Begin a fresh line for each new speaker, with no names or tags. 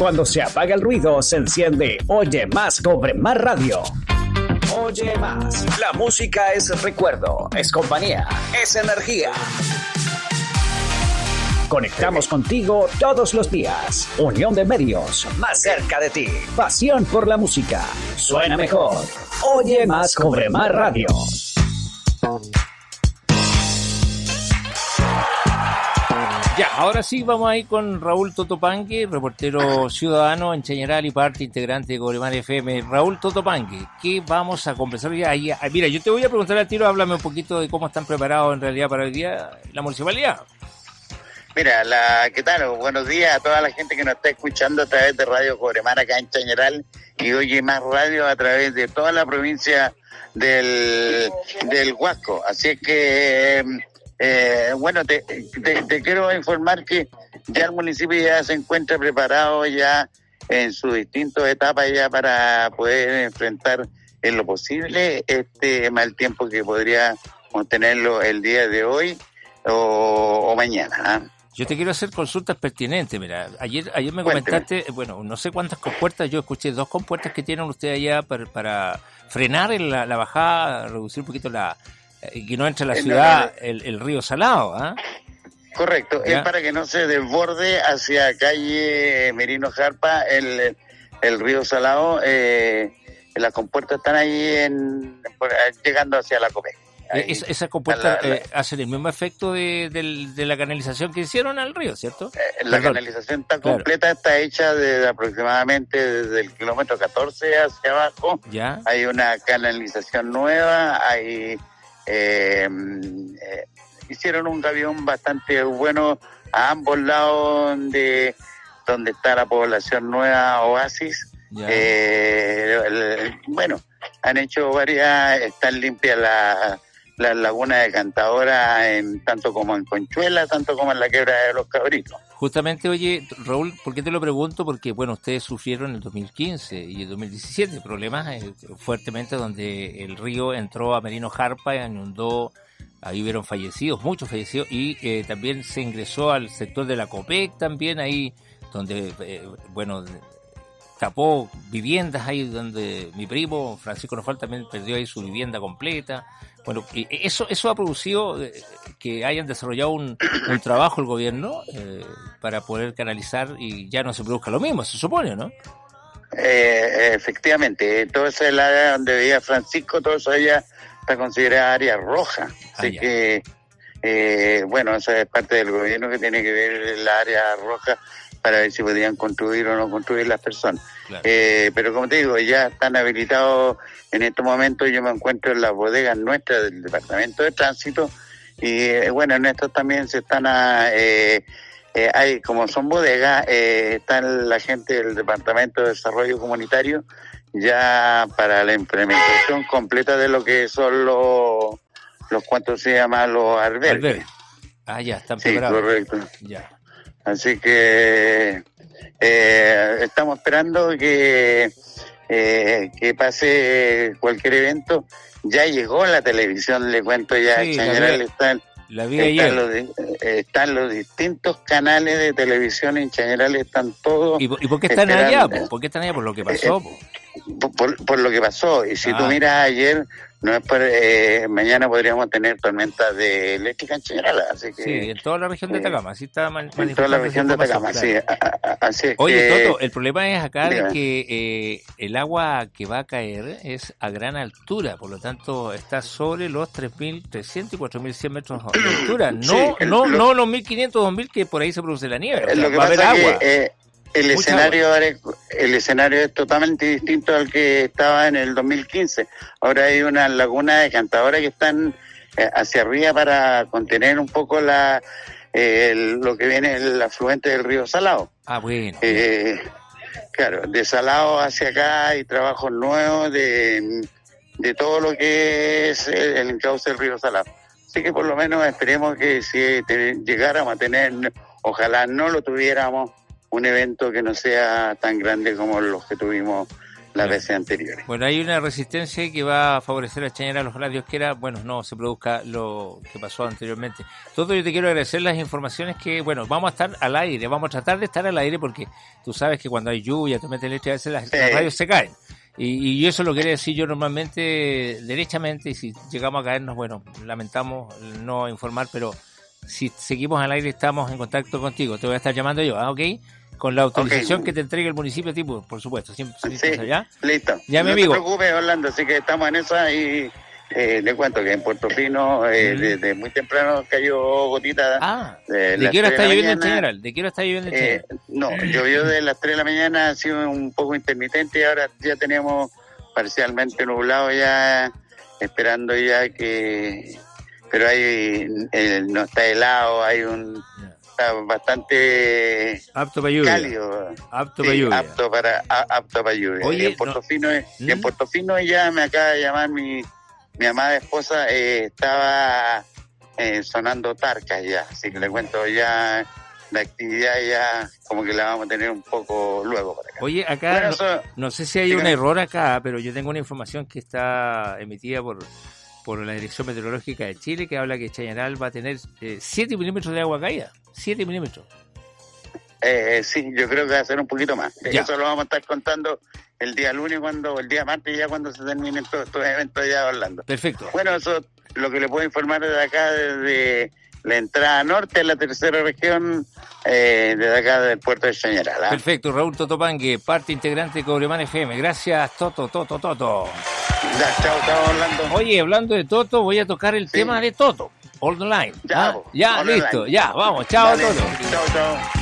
Cuando se apaga el ruido, se enciende Oye Más Cobre Más Radio. Oye Más. La música es recuerdo, es compañía, es energía. Conectamos contigo todos los días. Unión de medios, más cerca de ti. Pasión por la música. Suena mejor. Oye Más Cobre Más Radio.
Ya, ahora sí vamos a ir con Raúl Totopangue, reportero ciudadano en Chañaral y parte integrante de Cobre Más FM. Raúl Totopangue, ¿qué vamos a conversar hoy día? Mira, yo te voy a preguntar al tiro, háblame un poquito de cómo están preparados en realidad para hoy día la municipalidad.
Mira, ¿qué tal? Buenos días a toda la gente que nos está escuchando a través de Radio Cobre Más acá en Chañaral y Oye Más Radio a través de toda la provincia del Huasco. Así es que... bueno, te quiero informar que ya el municipio ya se encuentra preparado ya en sus distintas etapas ya para poder enfrentar en lo posible este mal tiempo que podríamos tenerlo el día de hoy o mañana.
Yo te quiero hacer consultas pertinentes. Mira, ayer me comentaste, bueno, no sé cuántas compuertas, yo escuché 2 compuertas que tienen ustedes allá para frenar la bajada, reducir un poquito que no entre a la ciudad el río Salado, ¿ah?
Correcto, ¿ya? Es para que no se desborde hacia calle Merino Jarpa el río Salado. Las compuertas están ahí llegando hacia la Copec.
Esa compuerta hace el mismo efecto de la canalización que hicieron al río, ¿cierto?
Canalización está completa, está hecha aproximadamente desde el kilómetro 14 hacia abajo. ¿Ya? Hay una canalización nueva, hicieron un gavión bastante bueno a ambos lados donde está la población nueva Oasis. Bueno, han hecho están limpias las lagunas de Cantadora tanto como en Conchuela, tanto como en la Quebrada de los Cabritos.
Justamente, oye, Raúl, ¿por qué te lo pregunto? Porque, bueno, ustedes sufrieron en el 2015 y el 2017 problemas fuertemente donde el río entró a Merino Jarpa, inundó, ahí hubieron fallecidos, muchos fallecidos, y también se ingresó al sector de la Copec también, ahí donde, tapó viviendas ahí donde mi primo Francisco Nofal también perdió ahí su vivienda completa. Bueno, eso ha producido que hayan desarrollado un trabajo el gobierno para poder canalizar y ya no se produzca lo mismo, se supone, ¿no?
Efectivamente, todo ese el área donde vivía Francisco, todo eso ya está considerada área roja. Así que, esa es parte del gobierno que tiene que ver el área roja para ver si podían construir o no construir las personas. Claro. Pero como te digo, ya están habilitados en estos momentos. Yo me encuentro en las bodegas nuestras del Departamento de Tránsito y en estos también se están hay, como son bodegas, están la gente del Departamento de Desarrollo Comunitario ya para la implementación completa de lo que son los ¿cuántos se llama? Los albergues.
Ya, están preparados.
Sí, correcto.
Ya.
Así que estamos esperando que pase cualquier evento. Ya llegó la televisión, le cuento ya,
sí,
Chañaral están los distintos canales de televisión en Chañaral, están todos.
¿Y por qué están allá? ¿Por qué están allá? Por lo que pasó.
Por lo que pasó. Y si tú miras ayer, no es mañana podríamos tener tormentas de eléctrica en Chañaral, así que...
Sí, en toda la región de Atacama, sí está
en toda la región de Atacama, sí. Así es.
Oye, Toto, el problema es acá de que el agua que va a caer es a gran altura, por lo tanto está sobre los 3.300 y 4.100 metros de altura, no los 1.500, 2.000 que por ahí se produce la nieve. O sea,
lo que
va a haber agua.
El escenario es totalmente distinto al que estaba en el 2015. Ahora hay una laguna de Cantadora que están hacia arriba para contener un poco lo que viene el afluente del río Salado.
Bueno.
Claro, de Salado hacia acá hay trabajos nuevos de todo lo que es el encauce del río Salado. Así que por lo menos esperemos que si llegáramos a tener, ojalá no lo tuviéramos, un evento que no sea tan grande como los que tuvimos las veces anteriores.
Bueno, hay una resistencia que va a favorecer a Chañaral, ojalá Dios quiera, bueno, no se produzca lo que pasó anteriormente. Todo, yo te quiero agradecer las informaciones que, bueno, vamos a estar al aire, vamos a tratar de estar al aire porque tú sabes que cuando hay lluvia, tormenta eléctrica, a veces las radios se caen. Y eso lo quería decir yo normalmente, derechamente, y si llegamos a caernos, bueno, lamentamos no informar, pero si seguimos al aire estamos en contacto contigo. Te voy a estar llamando yo, ¿ok? Con la autorización que te entregue el municipio, tipo, por supuesto, siempre ¿ya?
Listo.
Ya, mi amigo.
No te preocupes, Orlando, así que estamos en esa y le cuento que en Puerto Fino desde muy temprano cayó gotita.
¿De qué hora está lloviendo en Chañaral? ¿De qué hora está lloviendo en Chañaral?
No, llovió de las 3 de la mañana, ha sido un poco intermitente y ahora ya tenemos parcialmente nublado ya, esperando ya que... Pero hay no está helado, hay un... bastante
apto para lluvia.
Cálido,
apto para lluvia.
Apto para lluvia.
Oye,
y en Portofino ya me acaba de llamar mi amada esposa, estaba sonando tarcas ya, así que le cuento ya la actividad ya como que la vamos a tener un poco luego para acá.
Oye, acá no sé si hay un error acá, pero yo tengo una información que está emitida por la Dirección Meteorológica de Chile, que habla que Chañaral va a tener 7 milímetros de agua caída. 7 milímetros.
Sí, yo creo que va a ser un poquito más. Eso lo vamos a estar contando el día lunes, el día martes, ya cuando se terminen todos estos eventos ya hablando.
Perfecto.
Bueno, eso es lo que le puedo informar desde acá, desde la entrada norte, en la tercera región, desde acá del puerto de Chañaral.
Perfecto, Raúl Totopangue, parte integrante de Cobreman FM. Gracias, Toto.
Ya, chao, Orlando.
Oye, hablando de Toto, voy a tocar el tema de Toto, All the Line.
Ya,
listo, ya, vamos, chao, Toto.
Chao.